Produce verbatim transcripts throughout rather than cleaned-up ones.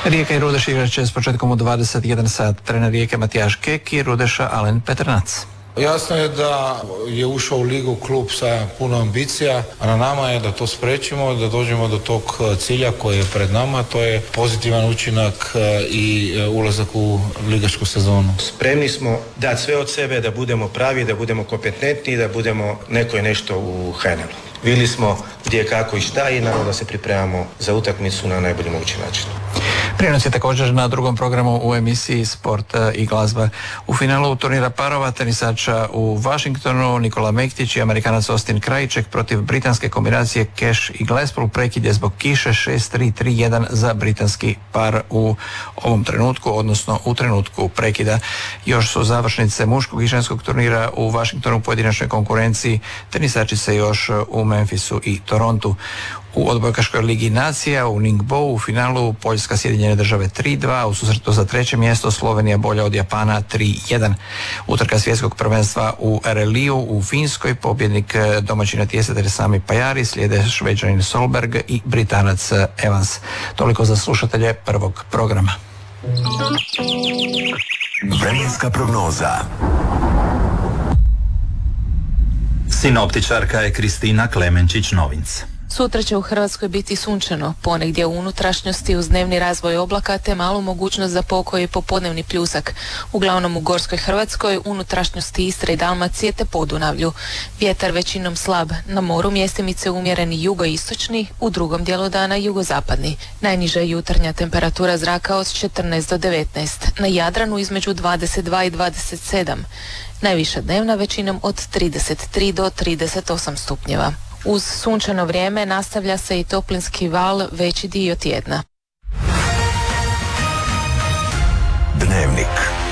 Rijeka i Rudeš igrat će s početkom u dvadeset jedan sat. Trener Rijeke Matijaš Kek i Rudeša Alen Petrnac. Jasno je da je ušao u ligu klub sa puno ambicija, a na nama je da to spriječimo, da dođemo do tog cilja koji je pred nama, to je pozitivan učinak i ulazak u ligašku sezonu. Spremni smo dati sve od sebe, da budemo pravi, da budemo kompetentni, da budemo neko i nešto u ha en el-u. Vidjeli smo gdje, kako i šta i naravno da se pripremamo za utakmicu na najbolji mogući način. Prijenos je također na drugom programu u emisiji Sport i glazba. U finalu turnira parova tenisača u Washingtonu Nikola Mektić i Amerikanac Austin Krajček protiv britanske kombinacije Cash i Glasspool prekid je zbog kiše šest tri tri jedan za britanski par u ovom trenutku, odnosno u trenutku prekida. Još su završnice muškog i ženskog turnira u Washingtonu u pojedinačnoj konkurenciji. Tenisači se još u Memphisu i Torontu. U odbojkaškoj ligi nacija u Ningbo u finalu Poljska Sjedinjene države tri dva, u susretu za treće mjesto Slovenija bolja od Japana tri jedan. Utrka svjetskog prvenstva u er el i-u u Finskoj, pobjednik domaćina natjecatelj Sami Pajari, slijede Šveđanin Solberg i Britanac Evans. Toliko za slušatelje prvog programa. Vremenska prognoza. Sinoptičarka je Kristina Klemenčić-Novinc. Sutra će u Hrvatskoj biti sunčano, ponegdje u unutrašnjosti uz dnevni razvoj oblaka te malu mogućnost za pokoj i popodnevni pljusak. Uglavnom u gorskoj Hrvatskoj, unutrašnjosti Istre i Dalmacije te Podunavlju. Vjetar većinom slab, na moru mjestimice umjereni jugoistočni, u drugom dijelu dana jugozapadni. Najniža jutarnja temperatura zraka od četrnaest do devetnaest, na Jadranu između dvadeset dva i dvadeset sedam. Najviša dnevna većinom od trideset tri do trideset osam stupnjeva. Uz sunčano vrijeme nastavlja se i toplinski val veći dio tjedna. Dnevnik.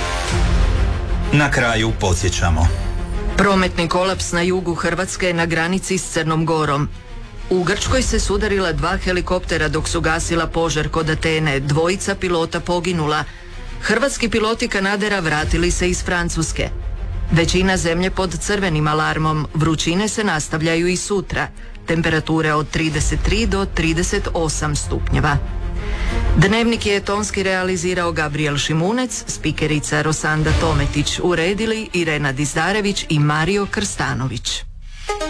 Na kraju podsjećamo. Prometni kolaps na jugu Hrvatske na granici s Crnom Gorom. U Grčkoj se sudarila dva helikoptera dok su gasila požar kod Atene, dvojica pilota poginula. Hrvatski piloti Kanadera vratili se iz Francuske. Većina zemlje pod crvenim alarmom, vrućine se nastavljaju i sutra. Temperature od trideset tri do trideset osam stupnjeva. Dnevnik je tonski realizirao Gabriel Šimunec, spikerica Rosanda Tometić, uredili Irena Dizdarević i Mario Krstanović.